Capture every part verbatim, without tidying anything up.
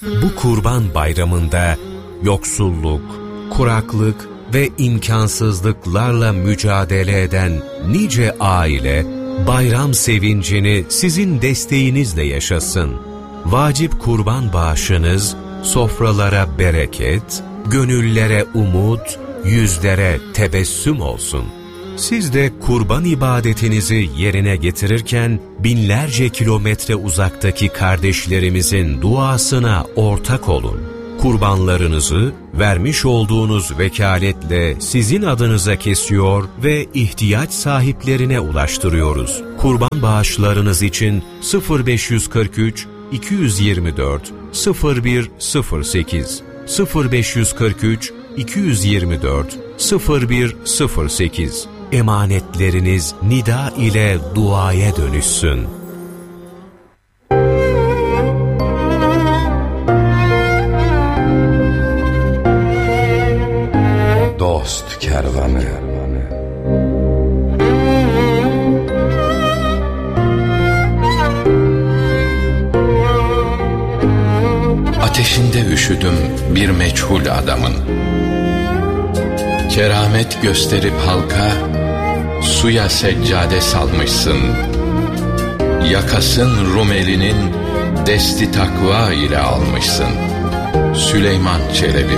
Bu Kurban Bayramı'nda yoksulluk, kuraklık ve imkansızlıklarla mücadele eden nice aile, bayram sevincini sizin desteğinizle yaşasın. Vacip kurban bağışınız, sofralara bereket, gönüllere umut, yüzlere tebessüm olsun. Siz de kurban ibadetinizi yerine getirirken, binlerce kilometre uzaktaki kardeşlerimizin duasına ortak olun. Kurbanlarınızı vermiş olduğunuz vekaletle sizin adınıza kesiyor ve ihtiyaç sahiplerine ulaştırıyoruz. Kurban bağışlarınız için sıfır beş yüz kırk üç iki yüz yirmi dört sıfır bir sıfır sekiz sıfır beş yüz kırk üç iki yüz yirmi dört sıfır bir sıfır sekiz. Emanetleriniz nida ile duaya dönüşsün. Dost kervanı. Ateşinde üşüdüm bir meçhul adamın. Keramet gösterip halka suya seccade salmışsın. Yakasın Rumeli'nin desti takva ile almışsın. Süleyman Çelebi.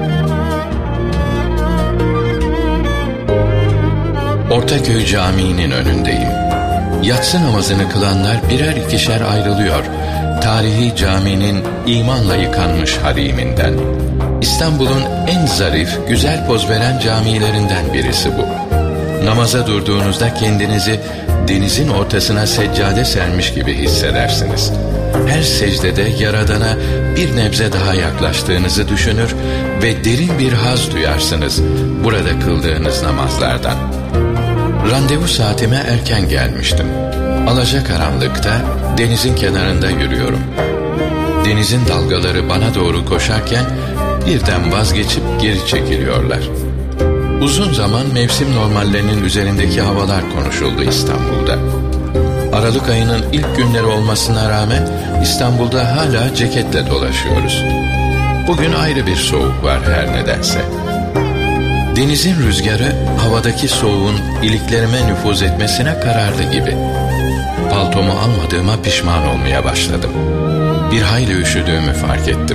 Ortaköy Camii'nin önündeyim. Yatsı namazını kılanlar birer ikişer ayrılıyor. Tarihi caminin imanla yıkanmış hariminden. İstanbul'un en zarif, güzel poz veren camilerinden birisi bu. Namaza durduğunuzda kendinizi denizin ortasına seccade sermiş gibi hissedersiniz. Her secdede Yaradan'a bir nebze daha yaklaştığınızı düşünür ve derin bir haz duyarsınız burada kıldığınız namazlardan. Randevu saatime erken gelmiştim. Alacakaranlıkta denizin kenarında yürüyorum. Denizin dalgaları bana doğru koşarken birden vazgeçip geri çekiliyorlar. Uzun zaman mevsim normallerinin üzerindeki havalar konuşuldu İstanbul'da. Aralık ayının ilk günleri olmasına rağmen İstanbul'da hala ceketle dolaşıyoruz. Bugün ayrı bir soğuk var her nedense. Denizin rüzgarı havadaki soğuğun iliklerime nüfuz etmesine karardı gibi. Paltomu almadığıma pişman olmaya başladım. Bir hayli üşüdüğümü fark ettim.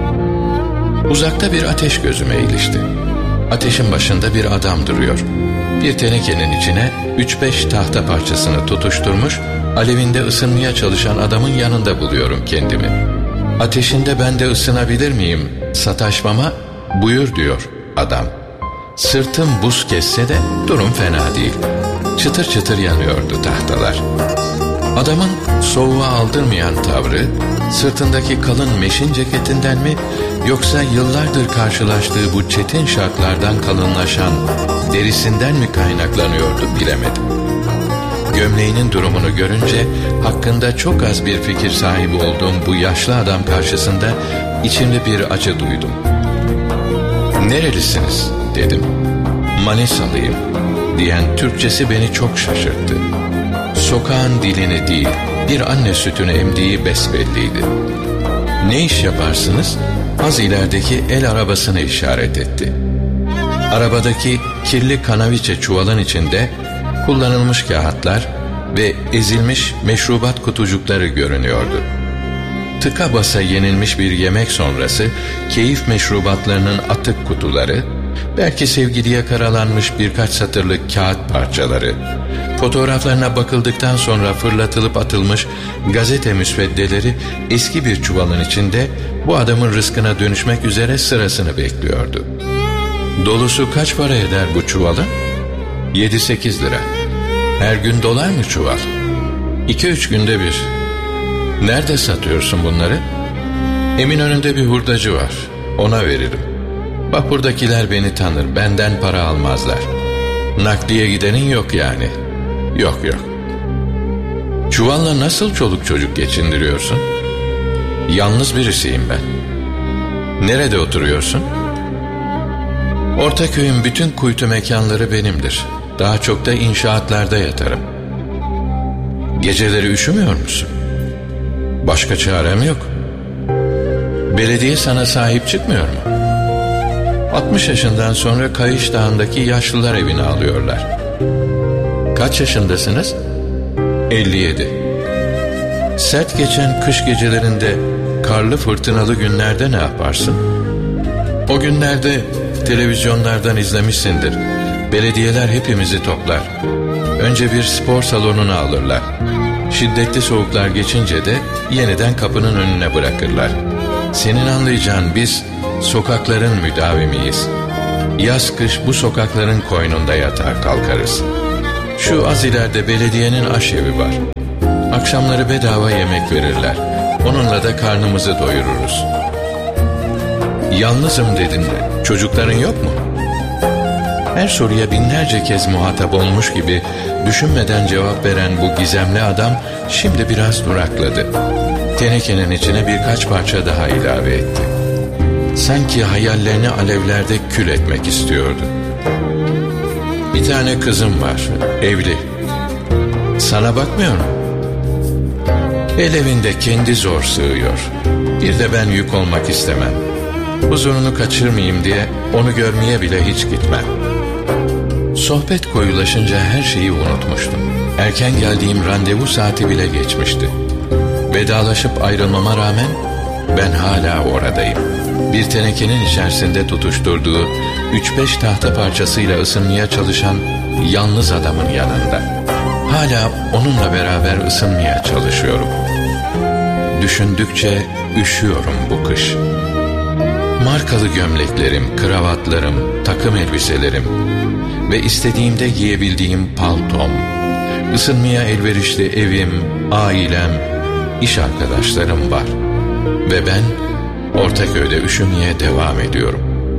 Uzakta bir ateş gözüme ilişti. Ateşin başında bir adam duruyor. Bir tenekenin içine üç beş tahta parçasını tutuşturmuş, alevinde ısınmaya çalışan adamın yanında buluyorum kendimi. Ateşinde ben de ısınabilir miyim sataşmama? Buyur diyor adam. Sırtım buz kesse de durum fena değil. Çıtır çıtır yanıyordu tahtalar. Adamın soğuğa aldırmayan tavrı, sırtındaki kalın meşin ceketinden mi, yoksa yıllardır karşılaştığı bu çetin şartlardan kalınlaşan derisinden mi kaynaklanıyordu bilemedim. Gömleğinin durumunu görünce hakkında çok az bir fikir sahibi olduğum bu yaşlı adam karşısında içimde bir acı duydum. "Nerelisiniz?" dedim. "Manisalıyım" diyen Türkçesi beni çok şaşırttı. Sokağın dilini değil, bir anne sütünü emdiği besbelliydi. "Ne iş yaparsınız?" Az ilerideki el arabasını işaret etti. Arabadaki kirli kanaviçe çuvalın içinde kullanılmış kağıtlar ve ezilmiş meşrubat kutucukları görünüyordu. Tıka basa yenilmiş bir yemek sonrası keyif meşrubatlarının atık kutuları, belki sevgiliye karalanmış birkaç satırlık kağıt parçaları, fotoğraflarına bakıldıktan sonra fırlatılıp atılmış gazete müsveddeleri eski bir çuvalın içinde bu adamın rızkına dönüşmek üzere sırasını bekliyordu. "Dolusu kaç para eder bu çuvalın?" Yedi sekiz lira. "Her gün dolar mı çuval?" İki üç günde bir." "Nerede satıyorsun bunları?" "Eminönü'nde bir hurdacı var. Ona veririm. Bak buradakiler beni tanır. Benden para almazlar." "Nakliye gidenin yok yani?" "Yok yok." "Çuvalla nasıl çoluk çocuk geçindiriyorsun?" "Yalnız birisiyim ben." "Nerede oturuyorsun?" "Ortaköy'ün bütün kuytu mekanları benimdir. Daha çok da inşaatlarda yatarım." "Geceleri üşümüyor musun?" "Başka çarem yok." Belediye sana sahip çıkmıyor mu? altmış yaşından sonra Kayış Dağı'ndaki yaşlılar evine alıyorlar. Kaç yaşındasınız? elli yedi. Sert geçen kış gecelerinde, karlı fırtınalı günlerde ne yaparsın? O günlerde televizyonlardan izlemişsindir. Belediyeler hepimizi toplar. Önce bir spor salonuna alırlar. Şiddetli soğuklar geçince de yeniden kapının önüne bırakırlar. Senin anlayacağın biz sokakların müdavimiyiz. Yaz kış bu sokakların koynunda yatar kalkarız. Şu az ileride belediyenin aşevi var. Akşamları bedava yemek verirler. Onunla da karnımızı doyururuz. Yalnızım dedin de çocukların yok mu? Her soruya binlerce kez muhatap olmuş gibi düşünmeden cevap veren bu gizemli adam şimdi biraz durakladı. Tenekenin içine birkaç parça daha ilave etti. Sanki hayallerini alevlerde kül etmek istiyordu. Bir tane kızım var, evli. Sana bakmıyor mu? El evinde kendi zor sığıyor. Bir de ben yük olmak istemem. Huzurunu kaçırmayayım diye onu görmeye bile hiç gitmem. Sohbet koyulaşınca her şeyi unutmuştum. Erken geldiğim randevu saati bile geçmişti. Vedalaşıp ayrılmama rağmen ben hala oradayım. Bir tenekenin içerisinde tutuşturduğu üç beş tahta parçasıyla ısınmaya çalışan yalnız adamın yanında. Hala onunla beraber ısınmaya çalışıyorum. Düşündükçe üşüyorum bu kış. Markalı gömleklerim, kravatlarım, takım elbiselerim ve istediğimde giyebildiğim paltom, ısınmaya elverişli evim, ailem, iş arkadaşlarım var. Ve ben Ortaköy'de üşümeye devam ediyorum.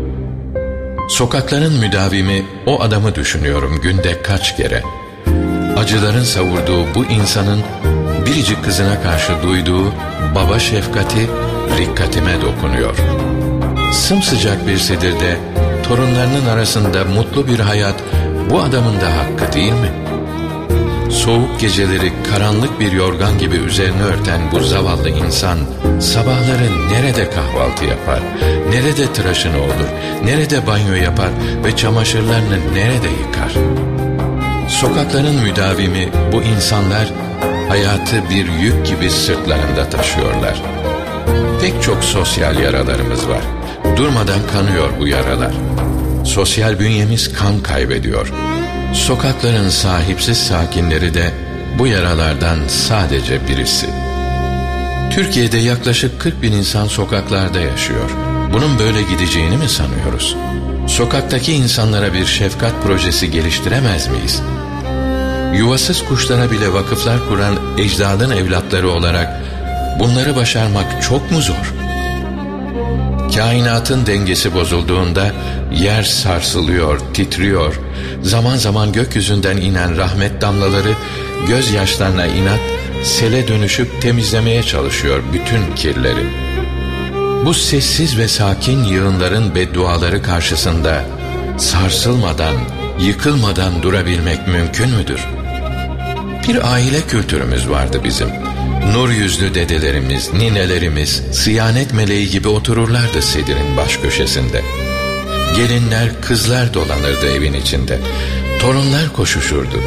Sokakların müdavimi o adamı düşünüyorum günde kaç kere. Acıların savurduğu bu insanın biricik kızına karşı duyduğu baba şefkati rikkatime dokunuyor. Sımsıcak bir sedirde torunlarının arasında mutlu bir hayat bu adamın da hakkı değil mi? Soğuk geceleri karanlık bir yorgan gibi üzerine örten bu zavallı insan sabahları nerede kahvaltı yapar, nerede tıraşını olur, nerede banyo yapar ve çamaşırlarını nerede yıkar? Sokakların müdavimi bu insanlar hayatı bir yük gibi sırtlarında taşıyorlar. Pek çok sosyal yaralarımız var. Durmadan kanıyor bu yaralar. Sosyal bünyemiz kan kaybediyor. Sokakların sahipsiz sakinleri de bu yaralardan sadece birisi. Türkiye'de yaklaşık kırk bin insan sokaklarda yaşıyor. Bunun böyle gideceğini mi sanıyoruz? Sokaktaki insanlara bir şefkat projesi geliştiremez miyiz? Yuvasız kuşlara bile vakıflar kuran ecdadın evlatları olarak bunları başarmak çok mu zor? Kainatın dengesi bozulduğunda yer sarsılıyor, titriyor. Zaman zaman gökyüzünden inen rahmet damlaları gözyaşlarına inat, sele dönüşüp temizlemeye çalışıyor bütün kirleri. Bu sessiz ve sakin yığınların bedduaları karşısında sarsılmadan, yıkılmadan durabilmek mümkün müdür? Bir aile kültürümüz vardı bizim. Nur yüzlü dedelerimiz, ninelerimiz, sıyanet meleği gibi otururlardı sedirin baş köşesinde. Gelinler, kızlar dolanırdı evin içinde. Torunlar koşuşurdu.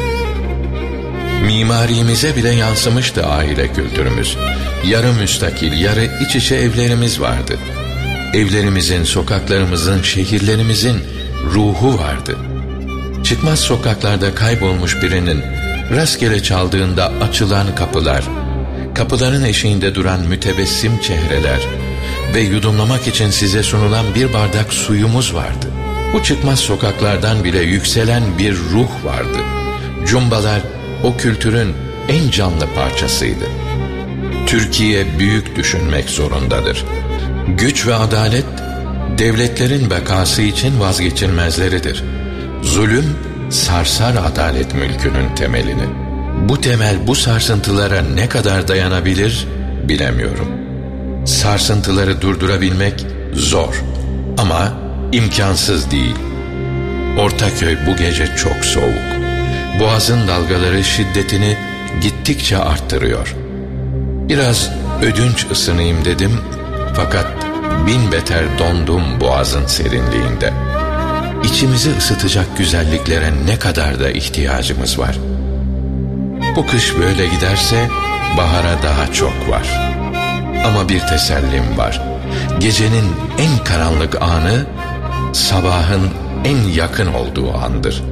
Mimarimize bile yansımıştı aile kültürümüz. Yarı müstakil, yarı iç içe evlerimiz vardı. Evlerimizin, sokaklarımızın, şehirlerimizin ruhu vardı. Çıkmaz sokaklarda kaybolmuş birinin rastgele çaldığında açılan kapılar, kapıların eşiğinde duran mütebessim çehreler ve yudumlamak için size sunulan bir bardak suyumuz vardı. Bu çıkmaz sokaklardan bile yükselen bir ruh vardı. Cumbalar o kültürün en canlı parçasıydı. Türkiye büyük düşünmek zorundadır. Güç ve adalet devletlerin bekası için vazgeçilmezleridir. Zulüm sarsar adalet mülkünün temelini. Bu temel bu sarsıntılara ne kadar dayanabilir bilemiyorum. Sarsıntıları durdurabilmek zor ama imkansız değil. Ortaköy bu gece çok soğuk. Boğazın dalgaları şiddetini gittikçe arttırıyor. Biraz ödünç ısınayım dedim fakat bin beter dondum boğazın serinliğinde. İçimizi ısıtacak güzelliklere ne kadar da ihtiyacımız var. Bu kış böyle giderse bahara daha çok var. Ama bir tesellim var. Gecenin en karanlık anı sabahın en yakın olduğu andır.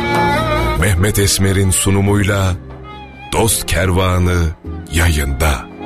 Mehmet Esmer'in sunumuyla Dost Kervanı yayında.